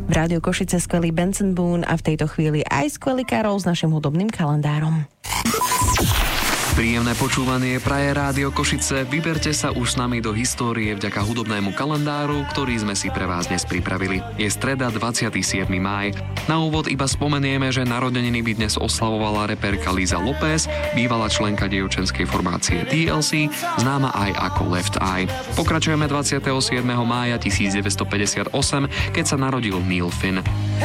V Rádiu Košice skvelý Benson Boone a v tejto chvíli aj skvelý Karol s našim hudobným kalendárom. Príjemné počúvanie praje Rádio Košice. Vyberte sa už s nami do histórie vďaka hudobnému kalendáru, ktorý sme si pre vás dnes pripravili. Je streda 27. máj. Na úvod iba spomenieme, že narodeniny by dnes oslavovala reperka Liza Lopez, bývalá členka dievčenskej formácie TLC, známa aj ako Left Eye. Pokračujeme 27. mája 1958, keď sa narodil Neil Finn.